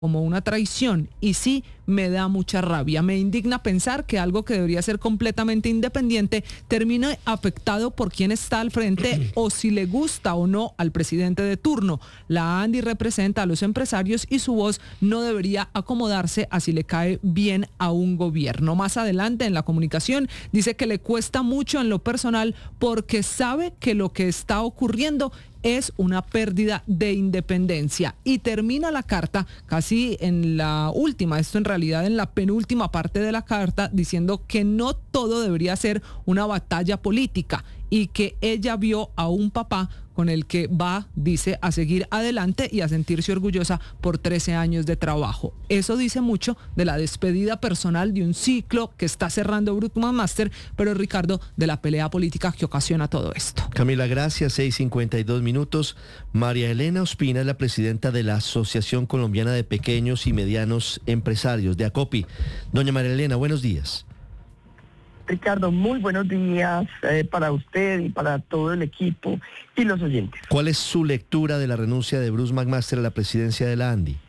como una traición, y sí me da mucha rabia. Me indigna pensar que algo que debería ser completamente independiente termine afectado por quien está al frente o si le gusta o no al presidente de turno. La ANDI representa a los empresarios y su voz no debería acomodarse a si le cae bien a un gobierno. Más adelante en la comunicación dice que le cuesta mucho en lo personal porque sabe que lo que está ocurriendo es una pérdida de independencia, y termina la carta casi en la última, esto en realidad en la penúltima parte de la carta, diciendo que no todo debería ser una batalla política y que ella vio a un papá con el que va, dice, a seguir adelante y a sentirse orgullosa por 13 años de trabajo. Eso dice mucho de la despedida personal de un ciclo que está cerrando Brookman Master, pero Ricardo, de la pelea política que ocasiona todo esto. Camila, gracias. 6:52. María Elena Ospina es la presidenta de la Asociación Colombiana de Pequeños y Medianos Empresarios, de ACOPI. Doña María Elena, buenos días. Ricardo, muy buenos días para usted y para todo el equipo y los oyentes. ¿Cuál es su lectura de la renuncia de Bruce McMaster a la presidencia de la ANDI?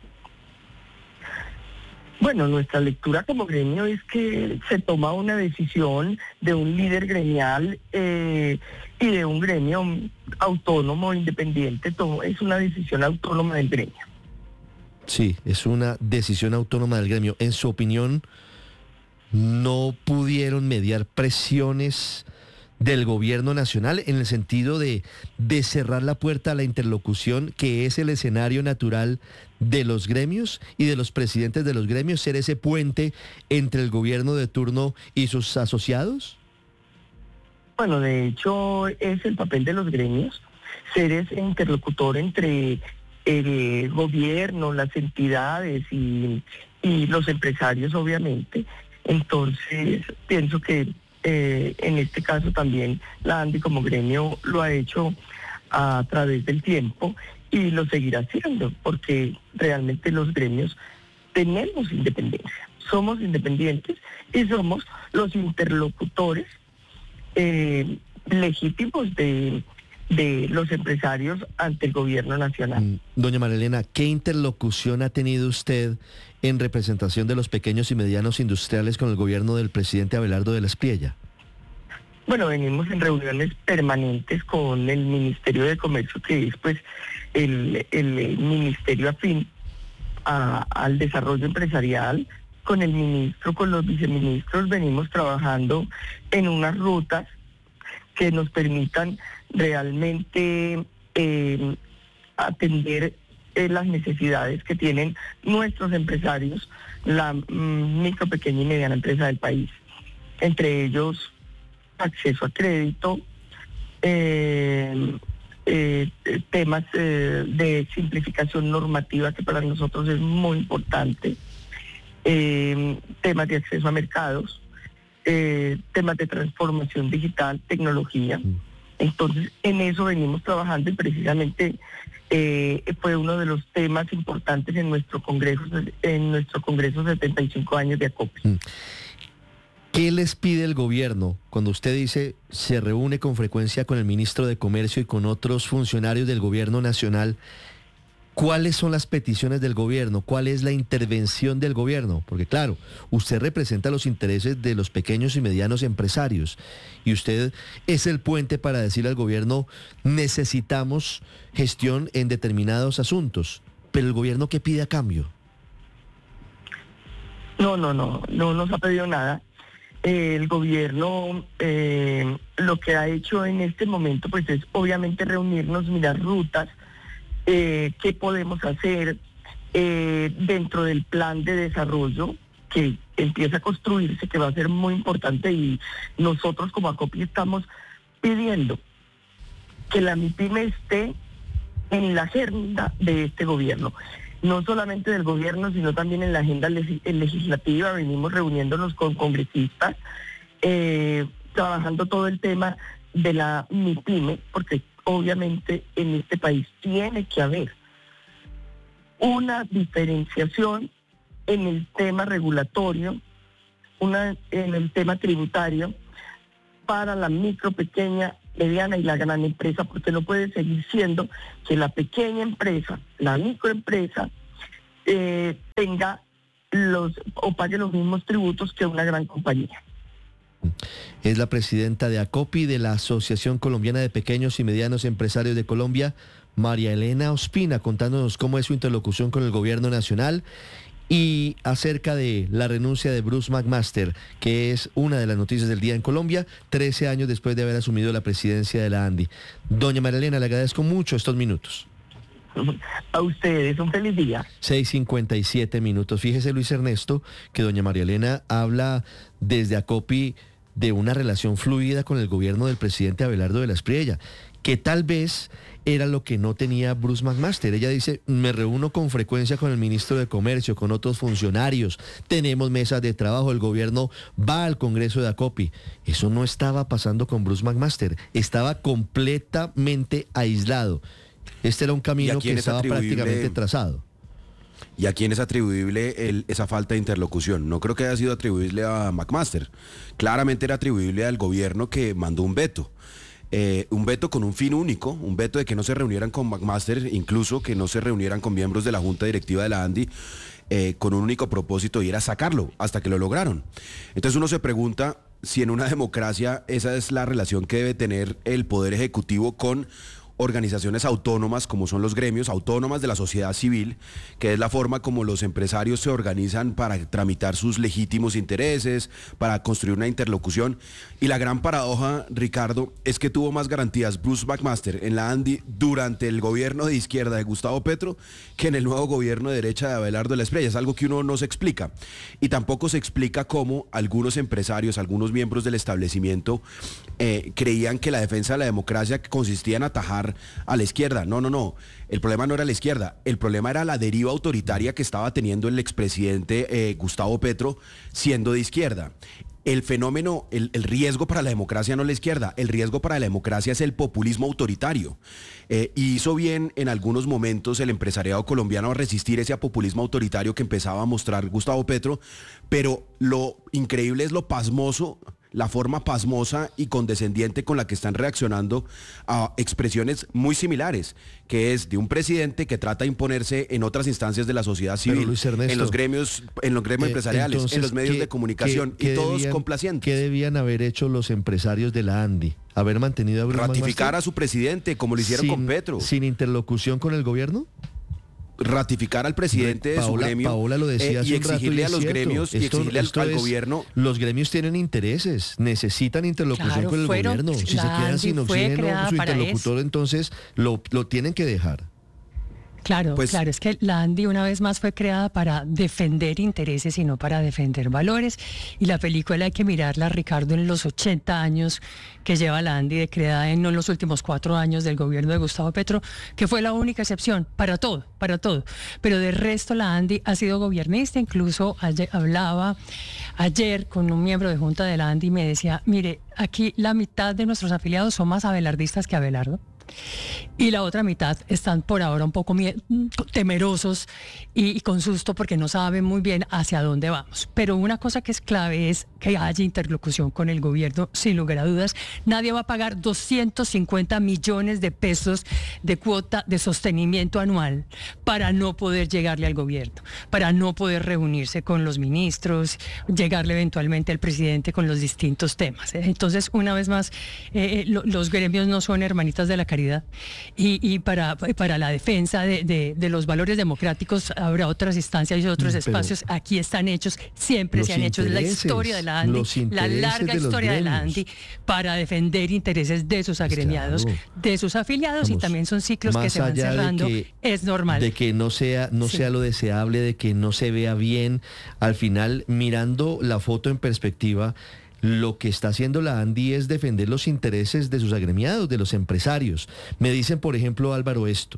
Bueno, nuestra lectura como gremio es que se toma una decisión de un líder gremial y de un gremio autónomo, independiente. Es una decisión autónoma del gremio. Sí, es una decisión autónoma del gremio. En su opinión, ¿no pudieron mediar presiones del gobierno nacional en el sentido de cerrar la puerta a la interlocución, que es el escenario natural de los gremios y de los presidentes de los gremios, ser ese puente entre el gobierno de turno y sus asociados? Bueno, de hecho es el papel de los gremios, ser ese interlocutor entre el gobierno, las entidades y los empresarios, obviamente. Entonces, pienso que en este caso también la ANDI como gremio lo ha hecho a través del tiempo y lo seguirá haciendo, porque realmente los gremios tenemos independencia, somos independientes y somos los interlocutores legítimos de los empresarios ante el gobierno nacional. Doña María Elena, ¿qué interlocución ha tenido usted en representación de los pequeños y medianos industriales con el gobierno del presidente Abelardo de la Espriella? Bueno, venimos en reuniones permanentes con el Ministerio de Comercio, que es pues el ministerio afín al desarrollo empresarial. Con el ministro, con los viceministros, venimos trabajando en unas rutas que nos permitan realmente atender las necesidades que tienen nuestros empresarios, la micro, pequeña y mediana empresa del país. Entre ellos, acceso a crédito, temas de simplificación normativa, que para nosotros es muy importante, temas de acceso a mercados, temas de transformación digital, tecnología. Entonces, en eso venimos trabajando y precisamente fue uno de los temas importantes en nuestro congreso 75 años de ACOPI. ¿Qué les pide el gobierno cuando usted dice se reúne con frecuencia con el ministro de Comercio y con otros funcionarios del gobierno nacional? ¿Cuáles son las peticiones del gobierno? ¿Cuál es la intervención del gobierno? Porque claro, usted representa los intereses de los pequeños y medianos empresarios y usted es el puente para decirle al gobierno: necesitamos gestión en determinados asuntos. Pero el gobierno, ¿qué pide a cambio? No nos ha pedido nada. El gobierno lo que ha hecho en este momento pues es obviamente reunirnos, mirar rutas, qué podemos hacer dentro del plan de desarrollo que empieza a construirse, que va a ser muy importante, y nosotros como ACOPI estamos pidiendo que la MIPYME esté en la agenda de este gobierno, no solamente del gobierno, sino también en la agenda legislativa. Venimos reuniéndonos con congresistas, trabajando todo el tema de la MIPYME, porque obviamente en este país tiene que haber una diferenciación en el tema regulatorio, en el tema tributario para la micro, pequeña, mediana y la gran empresa, porque no puede seguir siendo que la pequeña empresa, la microempresa, tenga o pague los mismos tributos que una gran compañía. Es la presidenta de ACOPI, de la Asociación Colombiana de Pequeños y Medianos Empresarios de Colombia, María Elena Ospina, contándonos cómo es su interlocución con el gobierno nacional y acerca de la renuncia de Bruce McMaster, que es una de las noticias del día en Colombia, 13 años después de haber asumido la presidencia de la ANDI. Doña María Elena, le agradezco mucho estos minutos. A ustedes, un feliz día. 6:57 minutos. Fíjese, Luis Ernesto, que doña María Elena habla desde ACOPI de una relación fluida con el gobierno del presidente Abelardo de la Espriella, que tal vez era lo que no tenía Bruce McMaster. Ella dice, me reúno con frecuencia con el ministro de Comercio, con otros funcionarios, tenemos mesas de trabajo, el gobierno va al Congreso de ACOPI. Eso no estaba pasando con Bruce McMaster, estaba completamente aislado. Este era un camino que estaba prácticamente trazado. ¿Y a quién es atribuible esa falta de interlocución? No creo que haya sido atribuible a McMaster. Claramente era atribuible al gobierno que mandó un veto. Un veto con un fin único, un veto de que no se reunieran con McMaster, incluso que no se reunieran con miembros de la Junta Directiva de la ANDI, con un único propósito, y era sacarlo, hasta que lo lograron. Entonces uno se pregunta si en una democracia esa es la relación que debe tener el Poder Ejecutivo con organizaciones autónomas como son los gremios autónomas de la sociedad civil, que es la forma como los empresarios se organizan para tramitar sus legítimos intereses, para construir una interlocución. Y la gran paradoja, Ricardo, es que tuvo más garantías Bruce McMaster en la ANDI durante el gobierno de izquierda de Gustavo Petro que en el nuevo gobierno de derecha de Abelardo de la Espriella. Es algo que uno no se explica. Y tampoco se explica cómo algunos empresarios, algunos miembros del establecimiento creían que la defensa de la democracia consistía en atajar a la izquierda. No. El problema no era la izquierda, el problema era la deriva autoritaria que estaba teniendo el expresidente Gustavo Petro siendo de izquierda. El fenómeno, el riesgo para la democracia no es la izquierda, el riesgo para la democracia es el populismo autoritario. Y hizo bien en algunos momentos el empresariado colombiano a resistir ese populismo autoritario que empezaba a mostrar Gustavo Petro, pero lo increíble es lo pasmoso, la forma pasmosa y condescendiente con la que están reaccionando a expresiones muy similares, que es de un presidente que trata de imponerse en otras instancias de la sociedad civil, Luis Ernesto, en los gremios empresariales, entonces, en los medios de comunicación, y todos complacientes. ¿Qué debían haber hecho los empresarios de la ANDI? ¿Haber mantenido a Bruce ratificar McMaster a su presidente, como lo hicieron con Petro? ¿Sin interlocución con el gobierno? Ratificar al presidente de su gremio. Paola lo decía hace y un rato, exigirle a los gremios y exigirle al gobierno. Los gremios tienen intereses, necesitan interlocución con el gobierno. Si se quedan sin oxígeno, su interlocutor, entonces lo tienen que dejar. Claro, es que la ANDI una vez más fue creada para defender intereses y no para defender valores. Y la película hay que mirarla, Ricardo, en los 80 años que lleva la ANDI creada, en los últimos 4 años del gobierno de Gustavo Petro, que fue la única excepción para todo. Pero de resto la ANDI ha sido gobiernista. Incluso hablaba ayer con un miembro de Junta de la ANDI y me decía, mire, aquí la mitad de nuestros afiliados son más abelardistas que Abelardo. Y la otra mitad están por ahora un poco temerosos y con susto porque no saben muy bien hacia dónde vamos. Pero una cosa que es clave es que haya interlocución con el gobierno, sin lugar a dudas. Nadie va a pagar 250 millones de pesos de cuota de sostenimiento anual para no poder llegarle al gobierno, para no poder reunirse con los ministros, llegarle eventualmente al presidente con los distintos temas. Entonces, una vez más, los gremios no son hermanitas de la caridad y para la defensa de los valores democráticos habrá otras instancias y otros espacios. Aquí están hechos, siempre se han hecho. Es la historia de la ANDI, la larga historia de la ANDI para defender intereses de sus agremiados, de sus afiliados. Vamos, y también son ciclos que se van cerrando. Es normal. De que no sea lo deseable, de que no se vea bien. Al final, mirando la foto en perspectiva, lo que está haciendo la ANDI es defender los intereses de sus agremiados, de los empresarios. Me dicen, por ejemplo, Álvaro, esto,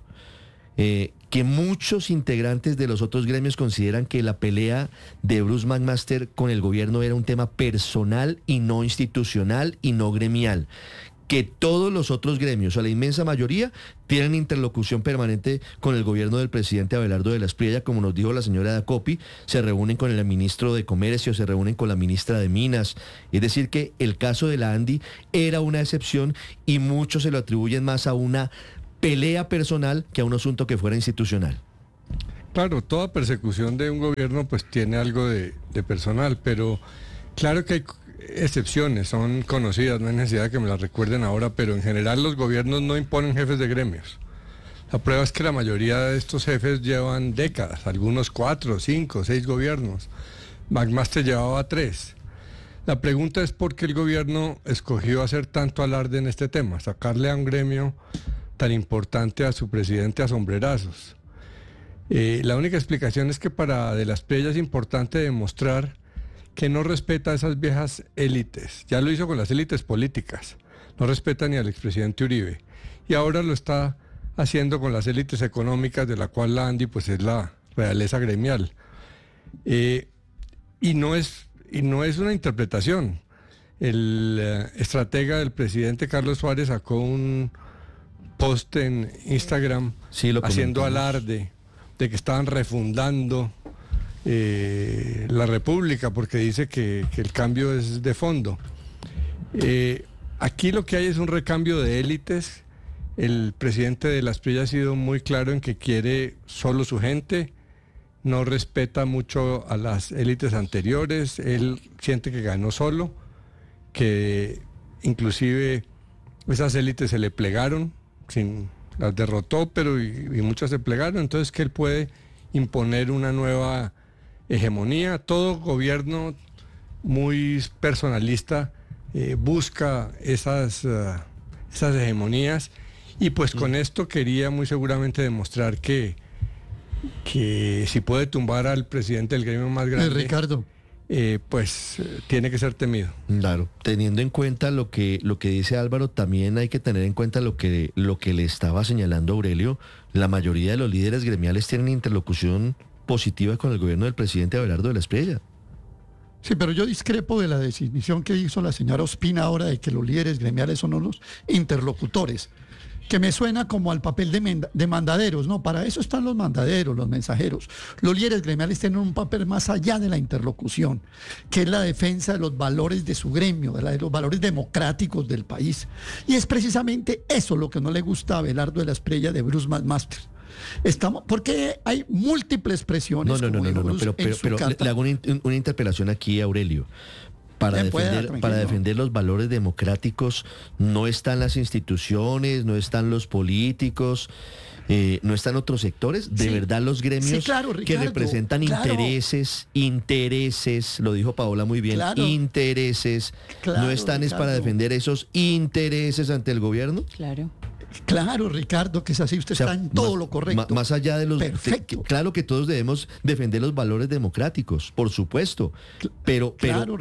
que muchos integrantes de los otros gremios consideran que la pelea de Bruce McMaster con el gobierno era un tema personal y no institucional y no gremial. Que todos los otros gremios, o la inmensa mayoría, tienen interlocución permanente con el gobierno del presidente Abelardo de la Espriella, como nos dijo la señora de ACOPI, se reúnen con el ministro de Comercio, se reúnen con la ministra de Minas. Es decir, que el caso de la ANDI era una excepción y muchos se lo atribuyen más a una pelea personal que a un asunto que fuera institucional. Claro, toda persecución de un gobierno pues tiene algo de personal, pero claro que hay excepciones, son conocidas, no hay necesidad de que me las recuerden ahora, pero en general los gobiernos no imponen jefes de gremios. La prueba es que la mayoría de estos jefes llevan décadas, algunos 4, 5, 6 gobiernos. McMaster llevaba 3. La pregunta es por qué el gobierno escogió hacer tanto alarde en este tema, sacarle a un gremio tan importante a su presidente a sombrerazos. La única explicación es que para De la Espriella es importante demostrar que no respeta a esas viejas élites. Ya lo hizo con las élites políticas. No respeta ni al expresidente Uribe. Y ahora lo está haciendo con las élites económicas, de la cual la ANDI pues es la realeza gremial. Y no es una interpretación. El estratega del presidente Carlos Suárez sacó un post en Instagram haciendo alarde de que estaban refundando la República, porque dice que el cambio es de fondo. Aquí lo que hay es un recambio de élites. El presidente De la Espriella ha sido muy claro en que quiere solo su gente, no respeta mucho a las élites anteriores, él siente que ganó solo, que inclusive esas élites se le plegaron, las derrotó, pero y muchas se plegaron, entonces que él puede imponer una nueva hegemonía. Todo gobierno muy personalista busca esas hegemonías, y pues con esto quería muy seguramente demostrar que si puede tumbar al presidente del gremio más grande, Ricardo, pues tiene que ser temido. Claro, teniendo en cuenta lo que dice Álvaro, también hay que tener en cuenta lo que le estaba señalando Aurelio. La mayoría de los líderes gremiales tienen interlocución positiva con el gobierno del presidente Abelardo De la Espriella. Sí, pero yo discrepo de la definición que hizo la señora Ospina ahora de que los líderes gremiales son unos interlocutores, que me suena como al papel de mandaderos, ¿no? Para eso están los mandaderos, los mensajeros. Los líderes gremiales tienen un papel más allá de la interlocución, que es la defensa de los valores de su gremio, de los valores democráticos del país. Y es precisamente eso lo que no le gusta a Abelardo De la Espriella de Bruce McMaster. Porque hay múltiples presiones. Pero le hago una interpelación aquí a Aurelio. Para defender los valores democráticos no están las instituciones, no están los políticos, no están otros sectores. De verdad los gremios que representan intereses, lo dijo Paola muy bien, intereses, no están es para defender esos intereses ante el gobierno. Claro, Ricardo, que es así, usted está en todo lo correcto. Más allá de los... Claro que todos debemos defender los valores democráticos, por supuesto, pero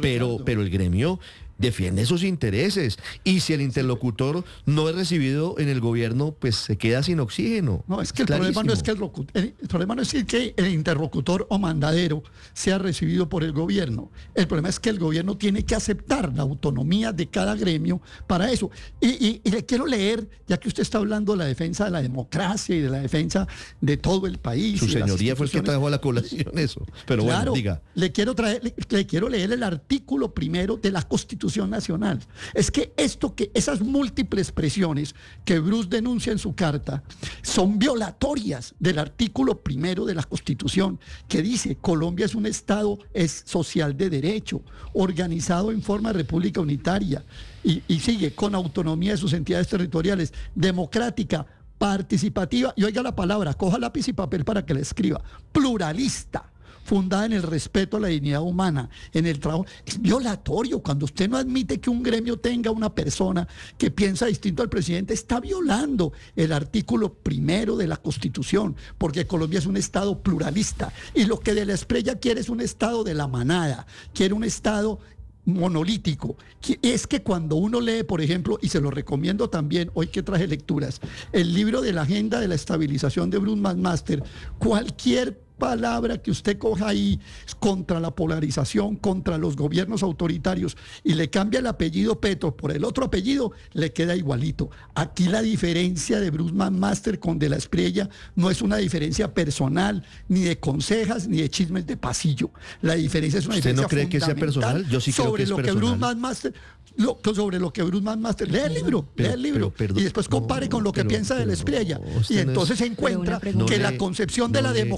el gremio defiende sus intereses, y si el interlocutor no es recibido en el gobierno, pues se queda sin oxígeno. No, es que el problema no es que el problema no es que el interlocutor o mandadero sea recibido por el gobierno. El problema es que el gobierno tiene que aceptar la autonomía de cada gremio para eso. Y le quiero leer, ya que usted está hablando de la defensa de la democracia y de la defensa de todo el país. Su señoría fue el que trajo a la colación eso. Pero claro, bueno, diga. Le quiero leer el artículo primero de la Constitución Nacional. Es que esas múltiples presiones que Bruce denuncia en su carta son violatorias del artículo primero de la Constitución, que dice: Colombia es un Estado social de derecho, organizado en forma de república unitaria, y sigue con autonomía de sus entidades territoriales, democrática, participativa, y oiga la palabra, coja lápiz y papel para que la escriba, pluralista, fundada en el respeto a la dignidad humana, en el trabajo. Es violatorio. Cuando usted no admite que un gremio tenga una persona que piensa distinto al presidente, está violando el artículo primero de la Constitución, porque Colombia es un Estado pluralista, y lo que De la Espriella quiere es un Estado de la manada, quiere un Estado monolítico. Es que cuando uno lee, por ejemplo, y se lo recomiendo también hoy que traje lecturas, el libro de la Agenda de la Estabilización de Bruce McMaster, cualquier palabra que usted coja ahí contra la polarización, contra los gobiernos autoritarios, y le cambia el apellido Petro por el otro apellido, le queda igualito. Aquí la diferencia de Bruce McMaster con De la Espriella no es una diferencia personal, ni de consejas, ni de chismes de pasillo. La diferencia es una diferencia ¿Usted no cree que sea personal? Yo sí creo que es personal. Sobre lo que Bruce McMaster, lea el libro, y después compare con lo que piensa De la Espriella, y entonces se encuentra que la concepción de la democracia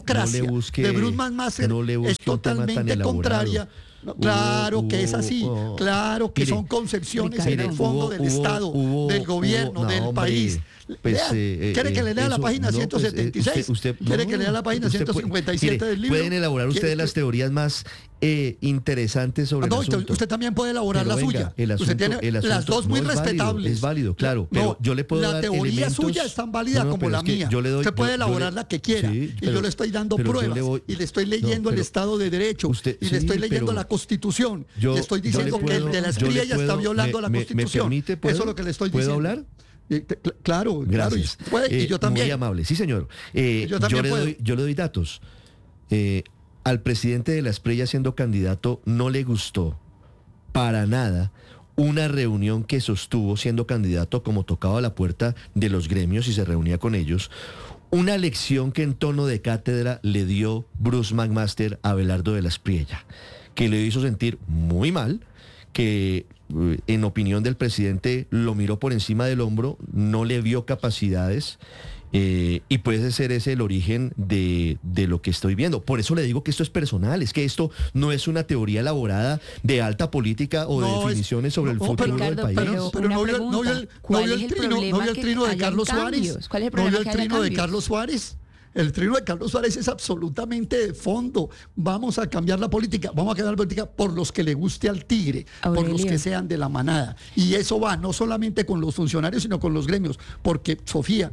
de Bruce McMaster es totalmente contraria. No, claro que es así, claro que son concepciones en el fondo del Estado, del gobierno, del país. Pues, ¿Quiere que le lea la página 176? ¿Quiere que lea la página 157 del libro? Pueden elaborar ustedes las teorías más interesantes sobre el asunto. Usted también puede elaborar la suya. Usted tiene las dos muy respetables. Es válido, claro, pero yo le puedo dar elementos. La teoría suya es tan válida como la mía. Usted puede elaborar la que quiera. Y yo le estoy dando pruebas. Y le estoy leyendo el Estado de Derecho. Y le estoy leyendo la Constitución. Le estoy diciendo que el de la espría ya está violando la Constitución. Eso es lo que le estoy diciendo. ¿Puedo hablar? Claro, gracias. Y yo también. Muy amable, sí señor. Yo le doy datos. Al presidente de la Espriella siendo candidato no le gustó para nada una reunión que sostuvo siendo candidato, como tocaba la puerta de los gremios y se reunía con ellos. Una lección que en tono de cátedra le dio Bruce McMaster a Abelardo de la Espriella, que le hizo sentir muy mal, que en opinión del presidente lo miró por encima del hombro, no le vio capacidades, y puede ser ese el origen de lo que estoy viendo. Por eso le digo que esto es personal, es que esto no es una teoría elaborada de alta política o de definiciones sobre el futuro del país. Pero no vio el trino de Carlos Suárez. ¿No vio el trino de Carlos Suárez? El trino de Carlos Suárez es absolutamente de fondo. Vamos a cambiar la política. Vamos a cambiar la política por los que le guste al tigre, por los que sean de la manada. Y eso va no solamente con los funcionarios, sino con los gremios. Porque, Sofía,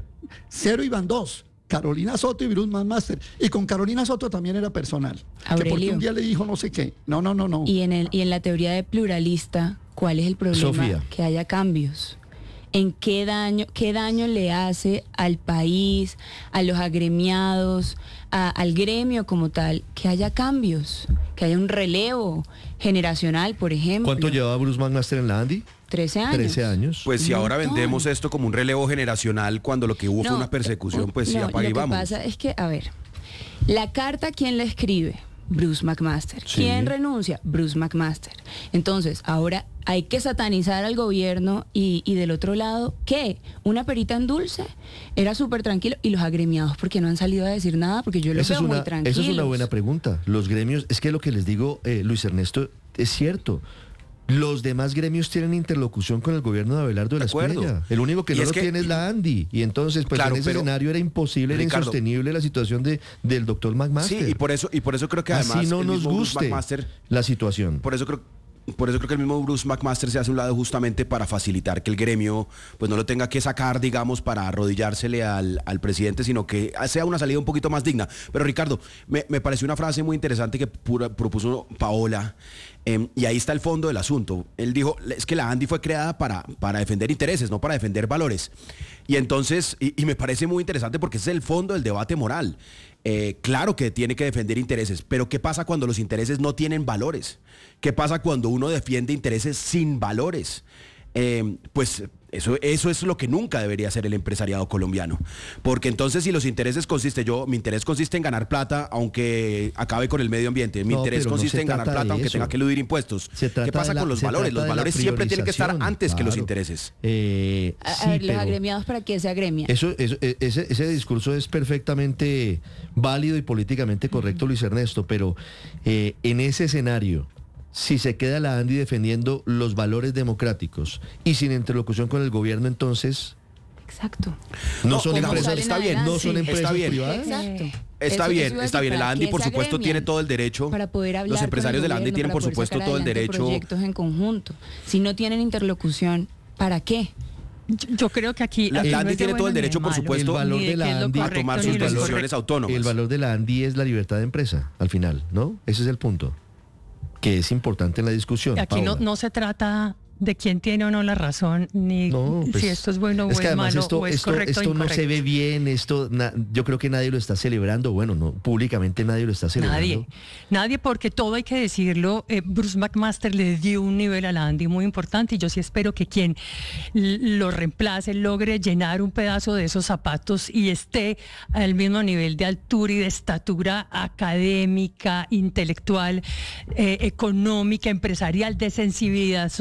0 iban 2. Carolina Soto y Bruce McMaster. Y con Carolina Soto también era personal. Aurelio. Que porque un día le dijo no sé qué. No. Y en la teoría de pluralista, ¿cuál es el problema? Sofía. Que haya cambios. ¿En qué daño le hace al país, a los agremiados, al gremio como tal, que haya cambios, que haya un relevo generacional, por ejemplo? ¿Cuánto llevaba Bruce McMaster en la ANDI? 13 años. 13 años. Pues si ahora vendemos esto como un relevo generacional, cuando lo que hubo fue una persecución, pues sí, apague y vamos. Lo que pasa es que, a ver, la carta, ¿quién la escribe? Bruce McMaster. ¿Quién renuncia? Bruce McMaster. Entonces, ahora hay que satanizar al gobierno y del otro lado, ¿qué? Una perita en dulce. Era súper tranquilo. ¿Y los agremiados por qué no han salido a decir nada? Porque yo los veo muy tranquilos. Esa es una buena pregunta. Los gremios, es que lo que les digo, Luis Ernesto, es cierto. Los demás gremios tienen interlocución con el gobierno de Abelardo de la Espriella. El único que no lo tiene es la ANDI. Y entonces, pues en ese escenario era imposible, Ricardo, era insostenible la situación del doctor McMaster. Sí, y por eso creo que además así no nos guste la situación. Por eso creo que el mismo Bruce McMaster se hace a un lado justamente para facilitar que el gremio pues no lo tenga que sacar, digamos, para arrodillársele al presidente, sino que sea una salida un poquito más digna. Pero Ricardo, me pareció una frase muy interesante que propuso Paola, y ahí está el fondo del asunto. Él dijo, es que la ANDI fue creada para defender intereses, no para defender valores. Y entonces, y me parece muy interesante porque ese es el fondo del debate moral. Claro que tiene que defender intereses, pero ¿qué pasa cuando los intereses no tienen valores? ¿Qué pasa cuando uno defiende intereses sin valores? Pues eso es lo que nunca debería hacer el empresariado colombiano. Porque entonces si los intereses mi interés consiste en ganar plata aunque acabe con el medio ambiente. Mi interés consiste en ganar plata aunque tenga que eludir impuestos. ¿Qué pasa con los valores? Los valores siempre tienen que estar antes que los intereses. A ver, los agremiados, ¿para qué se agremian? Ese discurso es perfectamente válido y políticamente correcto, Luis Ernesto, pero en ese escenario, si se queda la ANDI defendiendo los valores democráticos y sin interlocución con el gobierno, entonces... Exacto. No son empresas, está bien, no son empresas privadas. Exacto. Está bien. La ANDI, por supuesto, tiene todo el derecho. Para poder hablar los empresarios de la ANDI tienen, por supuesto, todo el derecho. Proyectos en conjunto. Si no tienen interlocución, ¿para qué? Yo creo que aquí... La ANDI tiene todo el derecho, por supuesto, el valor de la ANDI a tomar sus decisiones autónomas. El valor de la ANDI es la libertad de empresa, al final, ¿no? Ese es el punto que es importante en la discusión. Aquí no se trata de quién tiene o no la razón, ni si esto es bueno o es malo, o es correcto o incorrecto. No se ve bien, yo creo que nadie lo está celebrando, públicamente nadie lo está celebrando. Nadie, porque todo hay que decirlo, Bruce McMaster le dio un nivel a la ANDI muy importante, y yo sí espero que quien lo reemplace logre llenar un pedazo de esos zapatos y esté al mismo nivel de altura y de estatura académica, intelectual, económica, empresarial, de sensibilidad social.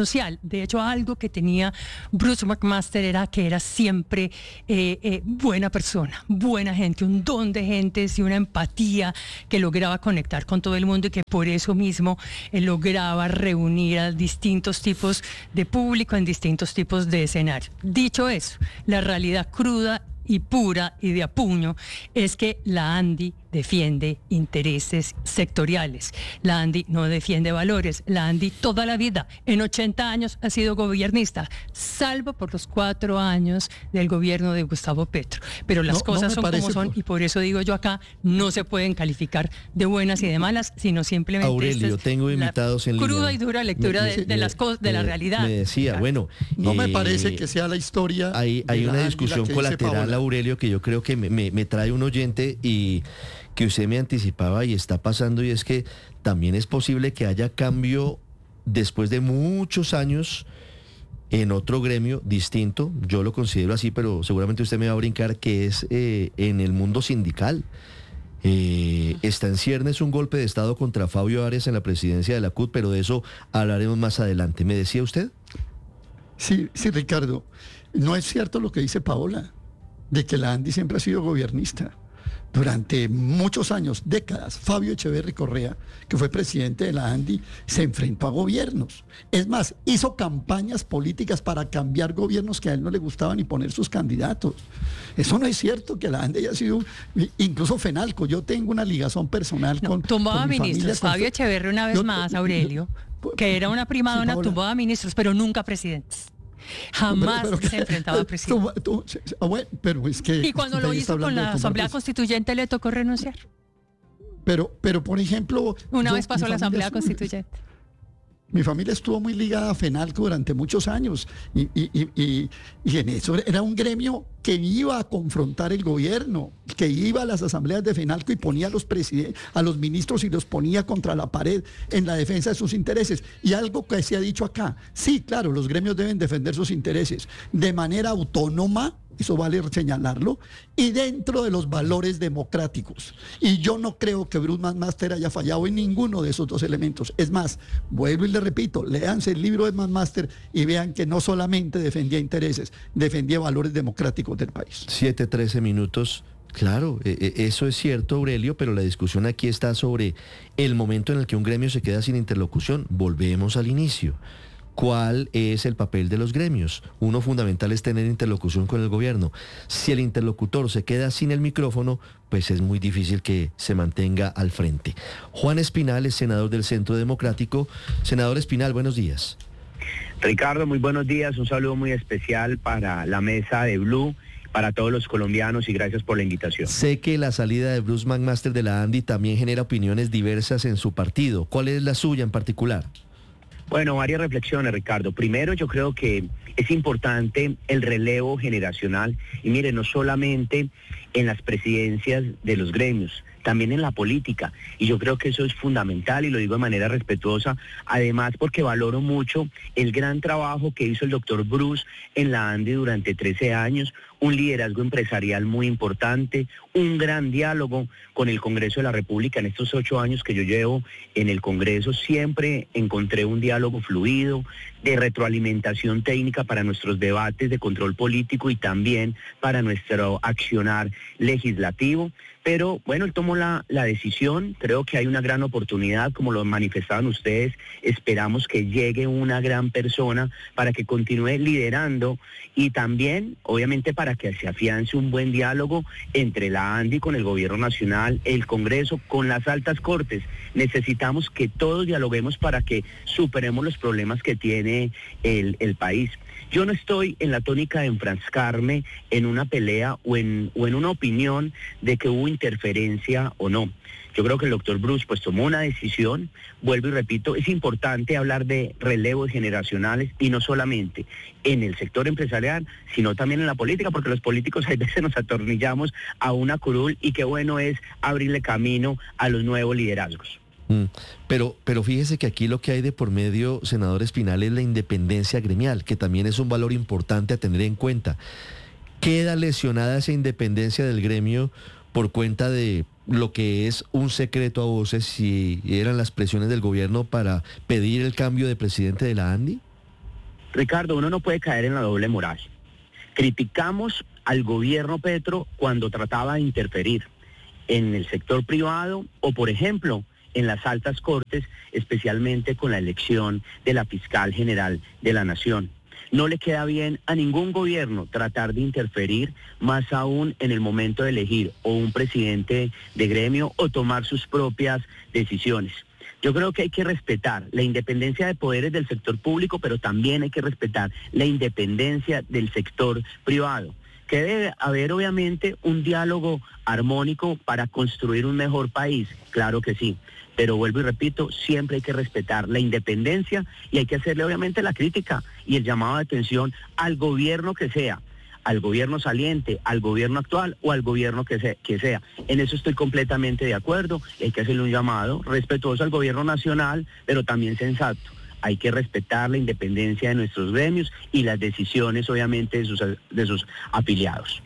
De hecho, algo que tenía Bruce McMaster era que era siempre buena persona, buena gente, un don de gentes y una empatía que lograba conectar con todo el mundo y que por eso mismo lograba reunir a distintos tipos de público en distintos tipos de escenarios. Dicho eso, la realidad cruda y pura y de a puño es que la ANDI defiende intereses sectoriales. La ANDI no defiende valores. La ANDI toda la vida, en 80 años, ha sido gobiernista, salvo por los 4 años del gobierno de Gustavo Petro. Pero las cosas son como son y por eso digo yo acá, no se pueden calificar de buenas y de malas, sino simplemente Aurelio, tengo invitados en línea. Cruda y dura lectura de las cosas, de la realidad. Me decía, bueno... No me parece que sea la historia... Hay una discusión colateral, Aurelio, que yo creo que me trae un oyente y que usted me anticipaba y está pasando, y es que también es posible que haya cambio después de muchos años en otro gremio distinto. Yo lo considero así, pero seguramente usted me va a brincar, que es en el mundo sindical. Está en ciernes un golpe de Estado contra Fabio Arias en la presidencia de la CUT, pero de eso hablaremos más adelante. ¿Me decía usted? Sí, Ricardo. No es cierto lo que dice Paola, de que la ANDI siempre ha sido gobernista. Durante muchos años, décadas, Fabio Echeverry Correa, que fue presidente de la ANDI, se enfrentó a gobiernos. Es más, hizo campañas políticas para cambiar gobiernos que a él no le gustaban y poner sus candidatos. Eso no es cierto, que la ANDI haya sido, incluso Fenalco. Yo tengo una ligazón personal con tumbaba mi ministros, familia, Fabio Echeverry una vez más, Aurelio, que era una prima donna, tumbaba ministros, pero nunca presidentes. Jamás se enfrentaba a presidente. Pero es que... Y cuando lo hizo con la Asamblea Constituyente le tocó renunciar. Pero por ejemplo... Una vez pasó la Asamblea Constituyente. Mi familia estuvo muy ligada a Fenalco durante muchos años y en eso era un gremio que iba a confrontar el gobierno, que iba a las asambleas de Fenalco y ponía a los ministros y los ponía contra la pared en la defensa de sus intereses. Y algo que se ha dicho acá, sí, claro, los gremios deben defender sus intereses de manera autónoma, eso vale señalarlo, y dentro de los valores democráticos. Y yo no creo que Bruce McMaster haya fallado en ninguno de esos dos elementos. Es más, vuelvo y le repito, léanse el libro de McMaster y vean que no solamente defendía intereses, defendía valores democráticos del país. 7:13 minutos. Claro, eso es cierto, Aurelio, pero la discusión aquí está sobre el momento en el que un gremio se queda sin interlocución. Volvemos al inicio. ¿Cuál es el papel de los gremios? Uno fundamental es tener interlocución con el gobierno. Si el interlocutor se queda sin el micrófono, pues es muy difícil que se mantenga al frente. Juan Espinal es senador del Centro Democrático. Senador Espinal, buenos días. Ricardo, muy buenos días. Un saludo muy especial para la mesa de Blue, para todos los colombianos, y gracias por la invitación. Sé que la salida de Bruce McMaster de la ANDI también genera opiniones diversas en su partido. ¿Cuál es la suya en particular? Bueno, varias reflexiones, Ricardo. Primero, yo creo que es importante el relevo generacional. Y mire, no solamente en las presidencias de los gremios, también en la política. Y yo creo que eso es fundamental y lo digo de manera respetuosa. Además, porque valoro mucho el gran trabajo que hizo el doctor Bruce en la ANDI durante 13 años, un liderazgo empresarial muy importante, un gran diálogo con el Congreso de la República. En estos 8 años que yo llevo en el Congreso siempre encontré un diálogo fluido, de retroalimentación técnica para nuestros debates de control político y también para nuestro accionar legislativo. Pero bueno, él tomó la decisión. Creo que hay una gran oportunidad, como lo manifestaban ustedes. Esperamos que llegue una gran persona para que continúe liderando y también, obviamente, para que se afiance un buen diálogo entre la ANDI con el gobierno nacional, el Congreso, con las altas cortes. Necesitamos que todos dialoguemos para que superemos los problemas que tiene el país. Yo no estoy en la tónica de enfrascarme en una pelea o en una opinión de que hubo interferencia o no. Yo creo que el doctor Bruce pues tomó una decisión. Vuelvo y repito, es importante hablar de relevos generacionales y no solamente en el sector empresarial, sino también en la política, porque los políticos a veces nos atornillamos a una curul y qué bueno es abrirle camino a los nuevos liderazgos. Pero fíjese que aquí lo que hay de por medio, senador Espinal, es la independencia gremial, que también es un valor importante a tener en cuenta. Queda lesionada esa independencia del gremio por cuenta de lo que es un secreto a voces, si eran las presiones del gobierno para pedir el cambio de presidente de la ANDI. Ricardo, uno no puede caer en la doble moral. Criticamos al gobierno Petro cuando trataba de interferir en el sector privado o, por ejemplo, en las altas cortes, especialmente con la elección de la fiscal general de la Nación. No le queda bien a ningún gobierno tratar de interferir, más aún en el momento de elegir o un presidente de gremio o tomar sus propias decisiones. Yo creo que hay que respetar la independencia de poderes del sector público, pero también hay que respetar la independencia del sector privado. Que debe haber obviamente un diálogo armónico para construir un mejor país, claro que sí, pero vuelvo y repito, siempre hay que respetar la independencia y hay que hacerle obviamente la crítica y el llamado de atención al gobierno que sea, al gobierno saliente, al gobierno actual o al gobierno que sea. En eso estoy completamente de acuerdo, hay que hacerle un llamado respetuoso al gobierno nacional, pero también sensato. Hay que respetar la independencia de nuestros gremios y las decisiones, obviamente, de sus afiliados.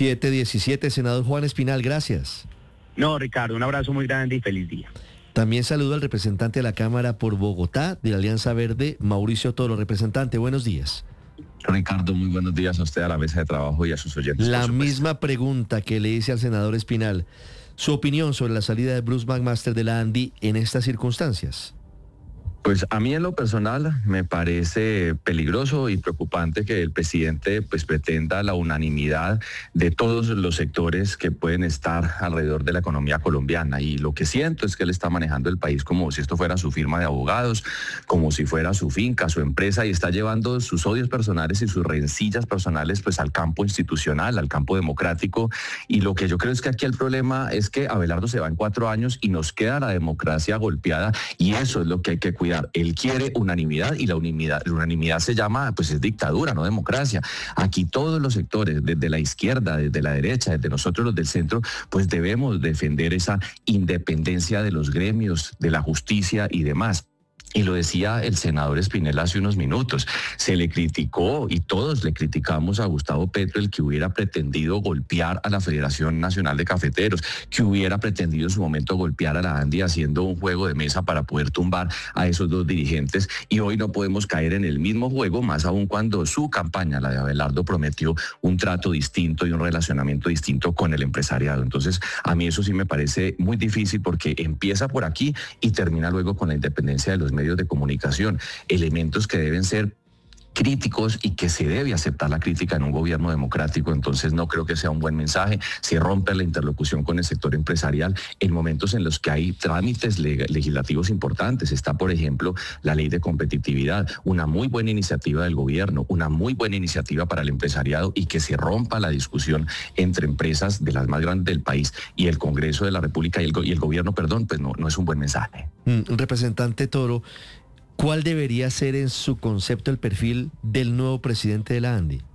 7:17, senador Juan Espinal, gracias. No, Ricardo, un abrazo muy grande y feliz día. También saludo al representante de la Cámara por Bogotá, de la Alianza Verde, Mauricio Toro. Representante, buenos días. Ricardo, muy buenos días a usted, a la mesa de trabajo y a sus oyentes. La misma pregunta que le hice al senador Espinal. Su opinión sobre la salida de Bruce McMaster de la ANDI en estas circunstancias. Pues a mí en lo personal me parece peligroso y preocupante que el presidente pues pretenda la unanimidad de todos los sectores que pueden estar alrededor de la economía colombiana, y lo que siento es que él está manejando el país como si esto fuera su firma de abogados, como si fuera su finca, su empresa, y está llevando sus odios personales y sus rencillas personales pues al campo institucional, al campo democrático. Y lo que yo creo es que aquí el problema es que Abelardo se va en 4 años y nos queda la democracia golpeada, y eso es lo que hay que cuidar. Él quiere unanimidad y la unanimidad se llama, pues es dictadura, no democracia. Aquí todos los sectores, desde la izquierda, desde la derecha, desde nosotros los del centro, pues debemos defender esa independencia de los gremios, de la justicia y demás. Y lo decía el senador Espinel hace unos minutos, se le criticó y todos le criticamos a Gustavo Petro el que hubiera pretendido golpear a la Federación Nacional de Cafeteros, que hubiera pretendido en su momento golpear a la ANDI haciendo un juego de mesa para poder tumbar a esos dos dirigentes, y hoy no podemos caer en el mismo juego, más aún cuando su campaña, la de Abelardo, prometió un trato distinto y un relacionamiento distinto con el empresariado. Entonces, a mí eso sí me parece muy difícil porque empieza por aquí y termina luego con la independencia de los medios de comunicación, elementos que deben ser críticos y que se debe aceptar la crítica en un gobierno democrático. Entonces no creo que sea un buen mensaje. Se rompe la interlocución con el sector empresarial en momentos en los que hay trámites legislativos importantes. Está, por ejemplo, la ley de competitividad, una muy buena iniciativa del gobierno, una muy buena iniciativa para el empresariado, y que se rompa la discusión entre empresas de las más grandes del país y el Congreso de la República y el gobierno, pues no es un buen mensaje. Representante Toro, ¿cuál debería ser en su concepto el perfil del nuevo presidente de la ANDI?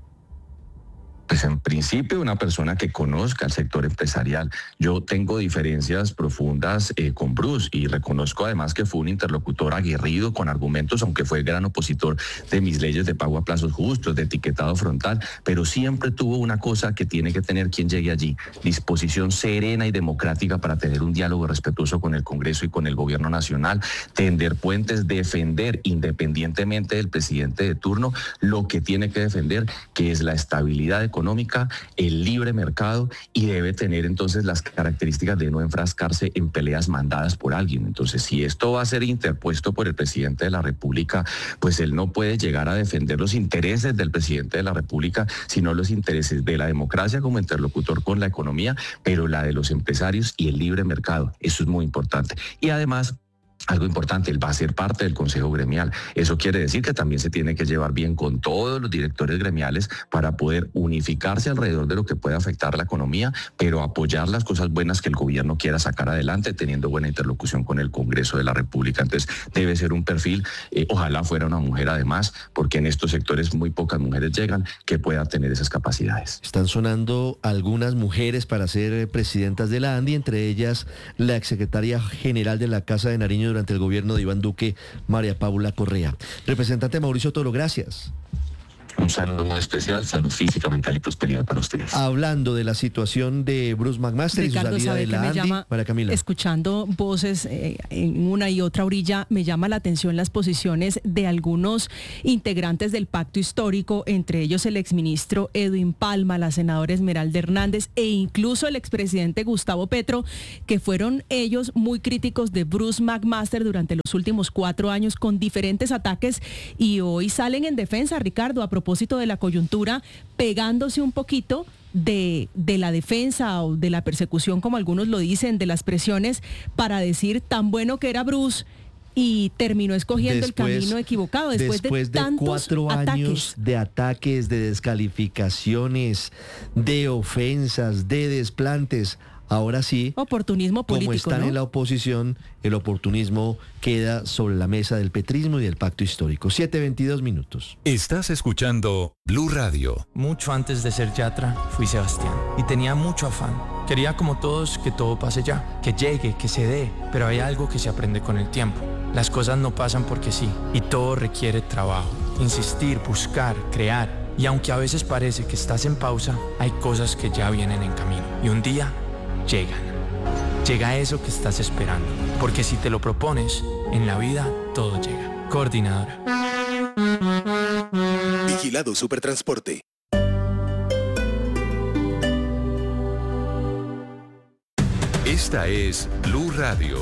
Pues en principio una persona que conozca el sector empresarial. Yo tengo diferencias profundas con Bruce, y reconozco además que fue un interlocutor aguerrido con argumentos, aunque fue gran opositor de mis leyes de pago a plazos justos, de etiquetado frontal, pero siempre tuvo una cosa que tiene que tener quien llegue allí: disposición serena y democrática para tener un diálogo respetuoso con el Congreso y con el gobierno nacional, tender puentes, defender independientemente del presidente de turno lo que tiene que defender, que es la estabilidad económica, el libre mercado, y debe tener entonces las características de no enfrascarse en peleas mandadas por alguien. Entonces, si esto va a ser interpuesto por el presidente de la República, pues él no puede llegar a defender los intereses del presidente de la República, sino los intereses de la democracia como interlocutor con la economía, pero la de los empresarios y el libre mercado. Eso es muy importante. Y además, algo importante, él va a ser parte del Consejo Gremial. Eso quiere decir que también se tiene que llevar bien con todos los directores gremiales para poder unificarse alrededor de lo que puede afectar la economía, pero apoyar las cosas buenas que el gobierno quiera sacar adelante, teniendo buena interlocución con el Congreso de la República. Entonces debe ser un perfil, ojalá fuera una mujer además, porque en estos sectores muy pocas mujeres llegan, que pueda tener esas capacidades. Están sonando algunas mujeres para ser presidentas de la ANDI, entre ellas la exsecretaria general de la Casa de Nariño durante el gobierno de Iván Duque, María Paula Correa. Representante Mauricio Toro, gracias. Un saludo muy especial, salud física, mental y prosperidad para ustedes. Hablando de la situación de Bruce McMaster Ricardo, y su salida de la Andy, para Camila. Escuchando voces en una y otra orilla, me llama la atención las posiciones de algunos integrantes del pacto histórico, entre ellos el exministro Edwin Palma, la senadora Esmeralda Hernández e incluso el expresidente Gustavo Petro, que fueron ellos muy críticos de Bruce McMaster durante los últimos 4 años con diferentes ataques, y hoy salen en defensa, Ricardo, a propósito de la coyuntura, pegándose un poquito de la defensa o de la persecución, como algunos lo dicen, de las presiones, para decir tan bueno que era Bruce y terminó escogiendo el camino equivocado después de tantos 4 años de ataques, de descalificaciones, de ofensas, de desplantes. Ahora sí, oportunismo político, como están, ¿no?, en la oposición, el oportunismo queda sobre la mesa del petrismo y del pacto histórico. 7:22 minutos. Estás escuchando Blue Radio. Mucho antes de ser Yatra, fui Sebastián y tenía mucho afán. Quería, como todos, que todo pase ya, que llegue, que se dé, pero hay algo que se aprende con el tiempo. Las cosas no pasan porque sí, y todo requiere trabajo, insistir, buscar, crear. Y aunque a veces parece que estás en pausa, hay cosas que ya vienen en camino. Y un día llegan. Llega eso que estás esperando. Porque si te lo propones, en la vida todo llega. Coordinadora. Vigilado Supertransporte. Esta es Blue Radio.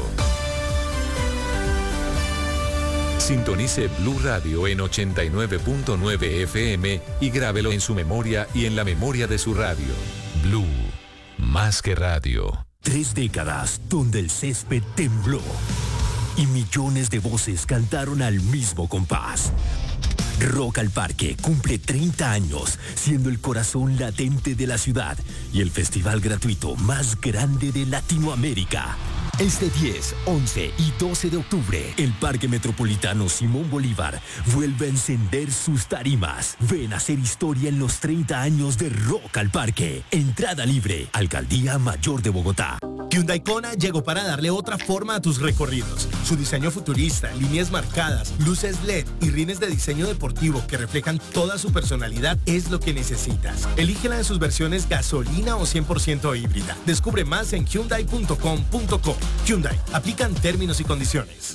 Sintonice Blue Radio en 89.9 FM y grábelo en su memoria y en la memoria de su radio. Blue, más que radio. 3 décadas donde el césped tembló y millones de voces cantaron al mismo compás. Rock al Parque cumple 30 años, siendo el corazón latente de la ciudad y el festival gratuito más grande de Latinoamérica. Este 10, 11 y 12 de octubre, el Parque Metropolitano Simón Bolívar vuelve a encender sus tarimas. Ven a hacer historia en los 30 años de Rock al Parque. Entrada libre, Alcaldía Mayor de Bogotá. Hyundai Kona llegó para darle otra forma a tus recorridos. Su diseño futurista, líneas marcadas, luces LED y rines de diseño deportivo que reflejan toda su personalidad es lo que necesitas. Elígela en sus versiones gasolina o 100% híbrida. Descubre más en hyundai.com.co. Hyundai, aplican términos y condiciones.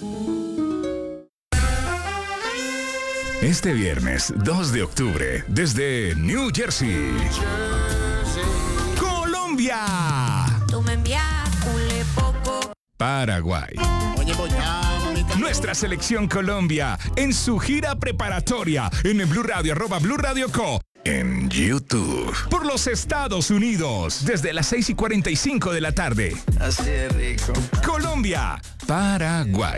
Este viernes 2 de octubre, desde New Jersey, Colombia, tú me envías poco. Paraguay. Nuestra selección Colombia en su gira preparatoria en el Blue Radio, @Blue Radio Co. En YouTube. Por los Estados Unidos, desde las 6:45 de la tarde. Así de rico. Colombia, Paraguay.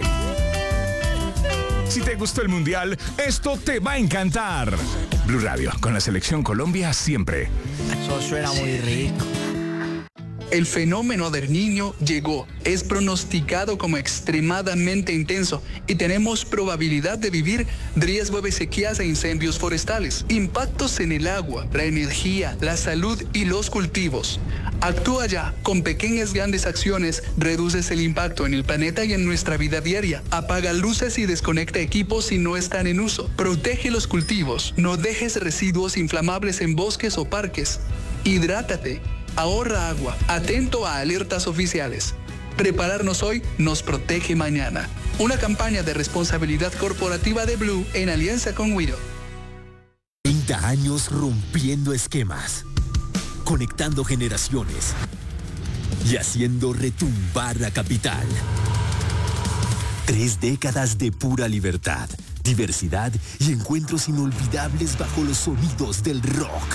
Si te gustó el Mundial, esto te va a encantar. Blue Radio, con la selección Colombia siempre. Eso suena muy rico. El fenómeno del Niño llegó, es pronosticado como extremadamente intenso y tenemos probabilidad de vivir riesgo de sequías e incendios forestales, impactos en el agua, la energía, la salud y los cultivos. Actúa ya, con pequeñas grandes acciones reduces el impacto en el planeta y en nuestra vida diaria. Apaga luces y desconecta equipos si no están en uso. Protege los cultivos, no dejes residuos inflamables en bosques o parques. Hidrátate. Ahorra agua, atento a alertas oficiales. Prepararnos hoy nos protege mañana. Una campaña de responsabilidad corporativa de Blue en alianza con Wido. 30 años rompiendo esquemas, conectando generaciones y haciendo retumbar la capital. 3 décadas de pura libertad, diversidad y encuentros inolvidables bajo los sonidos del rock.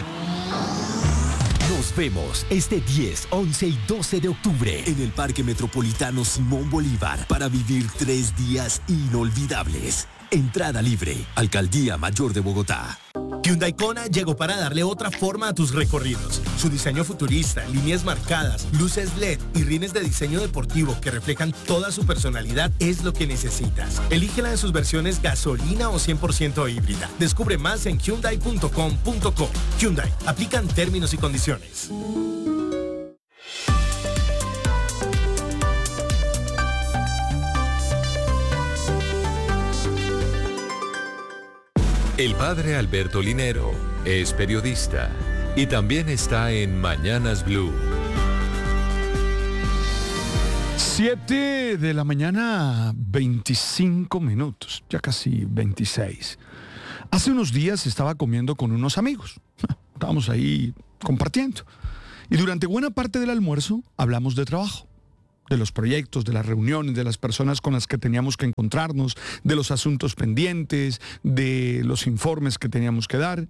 Nos vemos este 10, 11 y 12 de octubre en el Parque Metropolitano Simón Bolívar para vivir 3 días inolvidables. Entrada libre, Alcaldía Mayor de Bogotá. Hyundai Kona llegó para darle otra forma a tus recorridos. Su diseño futurista, líneas marcadas, luces LED y rines de diseño deportivo que reflejan toda su personalidad es lo que necesitas. Elígela en sus versiones gasolina o 100% híbrida. Descubre más en hyundai.com.co. Hyundai, aplican términos y condiciones. El padre Alberto Linero es periodista y también está en Mañanas Blue. 7 de la mañana, 25 minutos, ya casi 26. Hace unos días estaba comiendo con unos amigos. Estábamos ahí compartiendo. Y durante buena parte del almuerzo hablamos de trabajo, de los proyectos, de las reuniones, de las personas con las que teníamos que encontrarnos, de los asuntos pendientes, de los informes que teníamos que dar.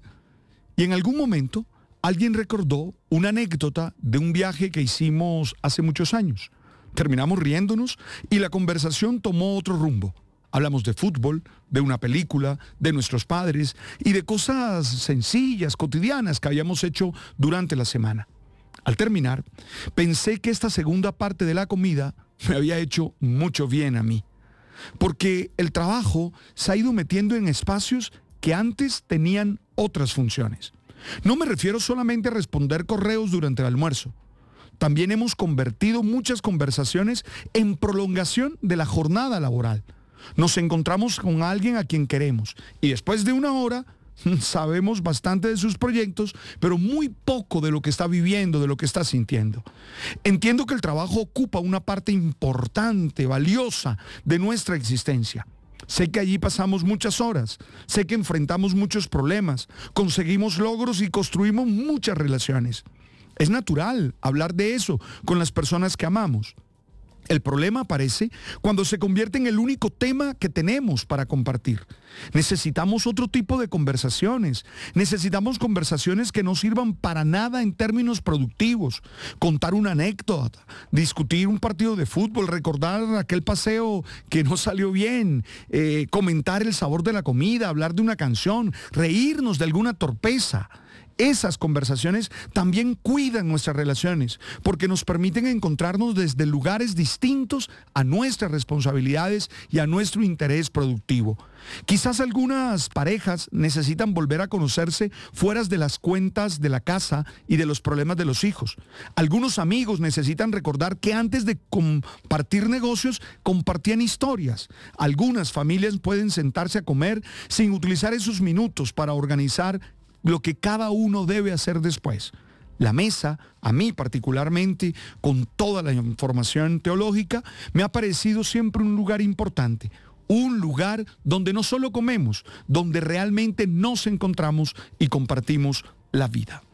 Y en algún momento alguien recordó una anécdota de un viaje que hicimos hace muchos años. Terminamos riéndonos y la conversación tomó otro rumbo. Hablamos de fútbol, de una película, de nuestros padres y de cosas sencillas, cotidianas que habíamos hecho durante la semana. Al terminar, pensé que esta segunda parte de la comida me había hecho mucho bien a mí, porque el trabajo se ha ido metiendo en espacios que antes tenían otras funciones. No me refiero solamente a responder correos durante el almuerzo. También hemos convertido muchas conversaciones en prolongación de la jornada laboral. Nos encontramos con alguien a quien queremos y después de una hora sabemos bastante de sus proyectos, pero muy poco de lo que está viviendo, de lo que está sintiendo. Entiendo que el trabajo ocupa una parte importante, valiosa de nuestra existencia. Sé que allí pasamos muchas horas, sé que enfrentamos muchos problemas, conseguimos logros y construimos muchas relaciones. Es natural hablar de eso con las personas que amamos. El problema aparece cuando se convierte en el único tema que tenemos para compartir. Necesitamos otro tipo de conversaciones. Necesitamos conversaciones que no sirvan para nada en términos productivos. Contar una anécdota, discutir un partido de fútbol, recordar aquel paseo que no salió bien, comentar el sabor de la comida, hablar de una canción, reírnos de alguna torpeza. Esas conversaciones también cuidan nuestras relaciones porque nos permiten encontrarnos desde lugares distintos a nuestras responsabilidades y a nuestro interés productivo. Quizás algunas parejas necesitan volver a conocerse fuera de las cuentas de la casa y de los problemas de los hijos. Algunos amigos necesitan recordar que antes de compartir negocios, compartían historias. Algunas familias pueden sentarse a comer sin utilizar esos minutos para organizar lo que cada uno debe hacer después. La mesa, a mí particularmente, con toda la información teológica, me ha parecido siempre un lugar importante. Un lugar donde no solo comemos, donde realmente nos encontramos y compartimos la vida.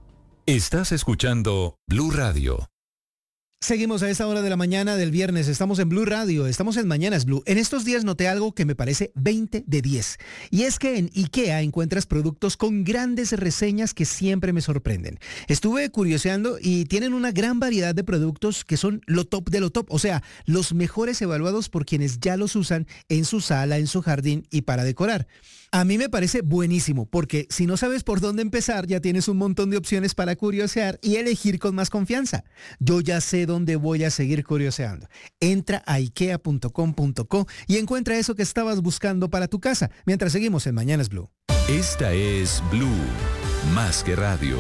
Estás escuchando Blue Radio. Seguimos a esta hora de la mañana del viernes, estamos en Blue Radio, estamos en Mañanas Blue. En estos días noté algo que me parece 20 de 10. Y es que en IKEA encuentras productos con grandes reseñas que siempre me sorprenden. Estuve curioseando y tienen una gran variedad de productos que son lo top de lo top. O sea, los mejores evaluados por quienes ya los usan en su sala, en su jardín y para decorar. A mí me parece buenísimo porque si no sabes por dónde empezar ya tienes un montón de opciones para curiosear y elegir con más confianza. Yo ya sé dónde voy a seguir curioseando. Entra a ikea.com.co y encuentra eso que estabas buscando para tu casa mientras seguimos en Mañanas Blue. Esta es Blue, más que radio.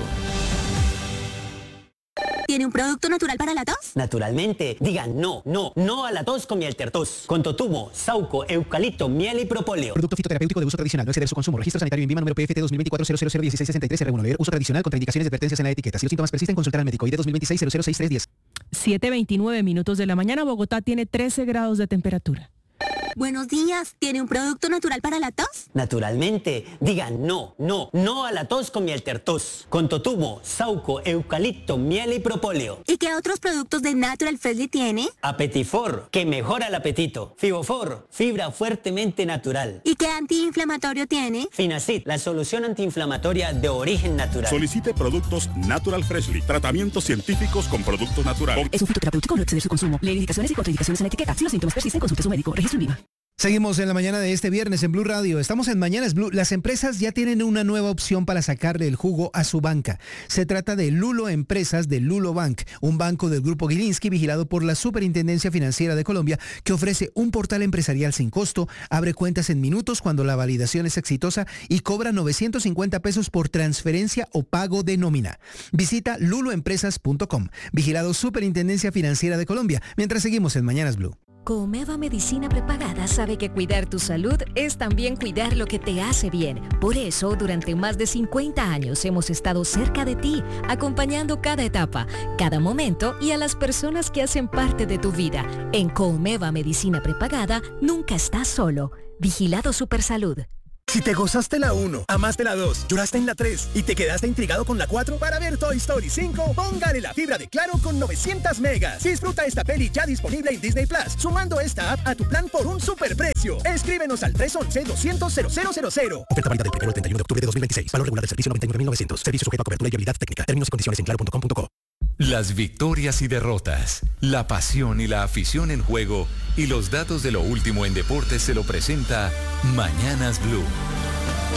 ¿Tiene un producto natural para la tos? Naturalmente. Digan no a la tos con miel tertos. Con totumo, sauco, eucalipto, miel y propóleo. Producto fitoterapéutico de uso tradicional, no exceder su consumo. Registro sanitario INVIMA número PFT 2024-001663 R1. Leer uso tradicional con indicaciones y advertencias en la etiqueta. Si los síntomas persisten, consultar al médico. ID 2026-006310. 7:29 minutos de la mañana. Bogotá tiene 13 grados de temperatura. Buenos días. ¿Tiene un producto natural para la tos? Naturalmente. Digan no a la tos con miel tertos. Con totumo, sauco, eucalipto, miel y propóleo. ¿Y qué otros productos de Natural Freshly tiene? Apetifor, que mejora el apetito. Fibofor, fibra fuertemente natural. ¿Y qué antiinflamatorio tiene? Finacid, la solución antiinflamatoria de origen natural. Solicite productos Natural Freshly. Tratamientos científicos con productos naturales. Es un fitoterapéutico, no exceder su consumo. Leer indicaciones y contraindicaciones en la etiqueta. Si los síntomas persisten, consulte a su médico. Registro INVIMA. Seguimos en la mañana de este viernes en Blue Radio. Estamos en Mañanas Blue. Las empresas ya tienen una nueva opción para sacarle el jugo a su banca. Se trata de Lulo Empresas de Lulo Bank, un banco del Grupo Gilinski vigilado por la Superintendencia Financiera de Colombia que ofrece un portal empresarial sin costo, abre cuentas en minutos cuando la validación es exitosa y cobra 950 pesos por transferencia o pago de nómina. Visita luloempresas.com, vigilado Superintendencia Financiera de Colombia, mientras seguimos en Mañanas Blue. Comeva Medicina Prepagada sabe que cuidar tu salud es también cuidar lo que te hace bien. Por eso, durante más de 50 años hemos estado cerca de ti, acompañando cada etapa, cada momento y a las personas que hacen parte de tu vida. En Comeva Medicina Prepagada, nunca estás solo. Vigilado Supersalud. Si te gozaste la 1, amaste la 2, lloraste en la 3 y te quedaste intrigado con la 4 para ver Toy Story 5, póngale la fibra de Claro con 900 megas. Disfruta esta peli ya disponible en Disney Plus, sumando esta app a tu plan por un superprecio. Escríbenos al 311-200-0000. Oferta válida del 1 al 31 de octubre de 2026. Valor regular del servicio 99.900. Servicio sujeto a cobertura y habilidad técnica. Términos y condiciones en claro.com.co. Las victorias y derrotas, la pasión y la afición en juego y los datos de lo último en deportes se lo presenta Mañanas Blue.